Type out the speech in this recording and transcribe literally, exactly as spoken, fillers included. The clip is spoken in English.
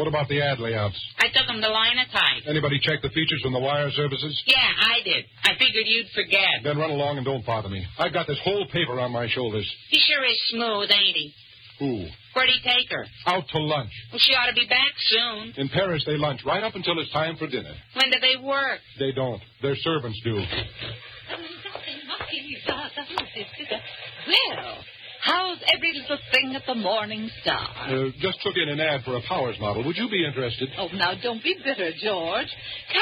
What about the ad layouts? I took them to Linotype. Anybody check the features from the wire services? Yeah, I did. I figured you'd forget. Then run along and don't bother me. I've got this whole paper on my shoulders. He sure is smooth, ain't he? Who? Where'd he take her? Out to lunch. Well, she ought to be back soon. In Paris, they lunch right up until it's time for dinner. When do they work? They don't. Their servants do. Well, how's every little thing at the Morning Star? Uh, just took in an ad for a Powers model. Would you be interested? Oh, now, don't be bitter, George.